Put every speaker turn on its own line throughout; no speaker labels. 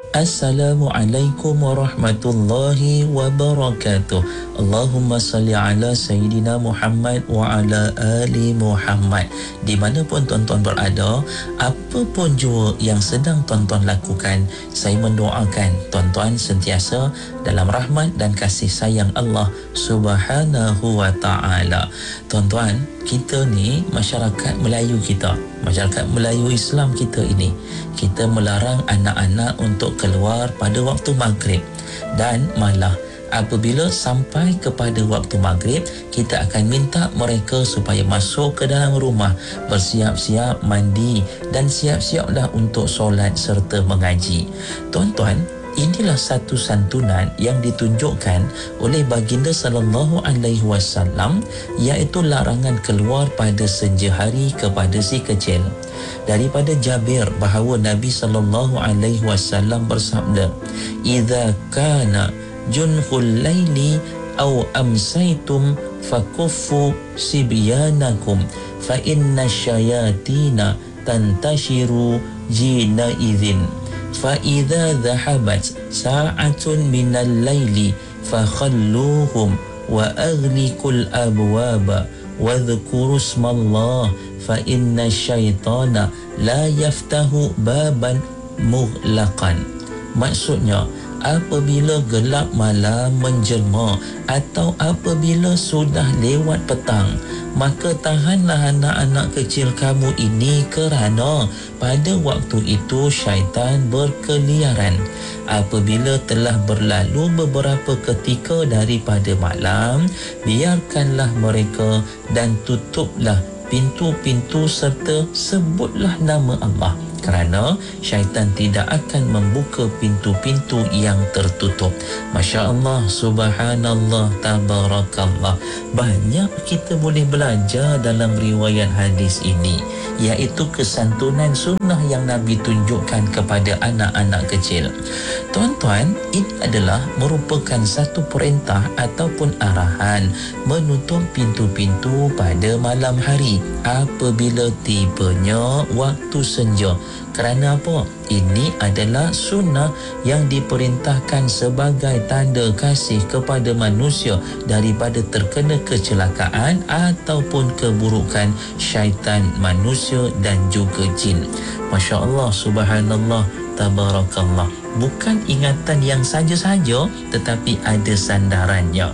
Assalamualaikum warahmatullahi wabarakatuh. Allahumma salli ala Sayyidina Muhammad wa ala ali Muhammad. Di mana pun tuan-tuan berada, apa pun jua yang sedang tuan-tuan lakukan, saya mendoakan tuan-tuan sentiasa dalam rahmat dan kasih sayang Allah Subhanahu wa ta'ala. Tuan-tuan, kita ni masyarakat Melayu kita, masyarakat Melayu Islam kita ini, kita melarang anak-anak untuk keluar pada waktu maghrib, dan malah apabila sampai kepada waktu maghrib, kita akan minta mereka supaya masuk ke dalam rumah, bersiap-siap mandi dan siap-siaplah untuk solat serta mengaji. Tuan-tuan, inilah satu santunan yang ditunjukkan oleh baginda sallallahu alaihi wasallam, iaitu larangan keluar pada senja hari kepada si kecil. Daripada Jabir bahawa Nabi sallallahu alaihi wasallam bersabda, "Idza kana junhul laili aw amsaytum fakuffu sibyanakum fa inna syayatina tantashiru jina idzin fa idza dhahabat sa'atun minal laili fakhalluhum wa aghliqul abwaba wa dhkuru ismallah fa inna syaitana la yaftahu baban mughlaqan." Maksudnya, apabila gelap malam menjelma atau apabila sudah lewat petang, maka tahanlah anak-anak kecil kamu ini, kerana pada waktu itu syaitan berkeliaran. Apabila telah berlalu beberapa ketika daripada malam, biarkanlah mereka dan tutuplah pintu-pintu serta sebutlah nama Allah, kerana syaitan tidak akan membuka pintu-pintu yang tertutup. Masya Allah, subhanallah, tabarakallah. Banyak kita boleh belajar dalam riwayat hadis ini, iaitu kesantunan sunnah yang Nabi tunjukkan kepada anak-anak kecil. Tuan-tuan, ini adalah merupakan satu perintah ataupun arahan menutup pintu-pintu pada malam hari apabila tibanya waktu senja. Kerana apa? Ini adalah sunnah yang diperintahkan sebagai tanda kasih kepada manusia daripada terkena kecelakaan ataupun keburukan syaitan manusia dan juga jin. Masya Allah, subhanallah, tabarakallah. Bukan ingatan yang saja-saja, tetapi ada sandarannya.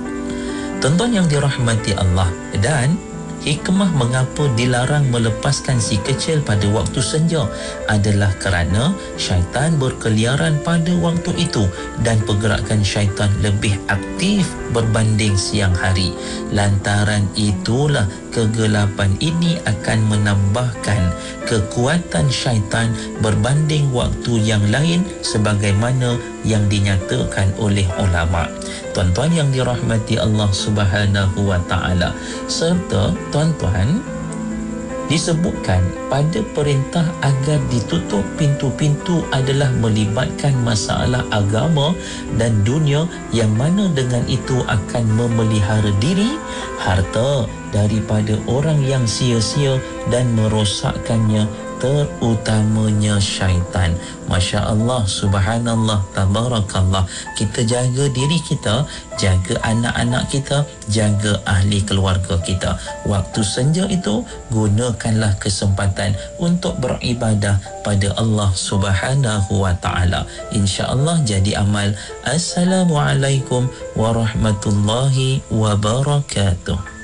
Tuan-tuan yang dirahmati Allah, dan hikmah mengapa dilarang melepaskan si kecil pada waktu senja adalah kerana syaitan berkeliaran pada waktu itu dan pergerakan syaitan lebih aktif berbanding siang hari. Lantaran itulah kegelapan ini akan menambahkan kekuatan syaitan berbanding waktu yang lain, sebagaimana yang dinyatakan oleh ulama. Tuan-tuan yang dirahmati Allah Subhanahu wa ta'ala, serta tuan-tuan, disebutkan pada perintah agar ditutup pintu-pintu adalah melibatkan masalah agama dan dunia, yang mana dengan itu akan memelihara diri, harta daripada orang yang sia-sia dan merosakkannya, terutamanya syaitan. Masya Allah, subhanallah, tabarakallah. Kita jaga diri kita, jaga anak-anak kita, jaga ahli keluarga kita. Waktu senja itu, gunakanlah kesempatan untuk beribadah pada Allah Subhanahu wa ta'ala. InsyaAllah jadi amal. Assalamualaikum warahmatullahi wabarakatuh.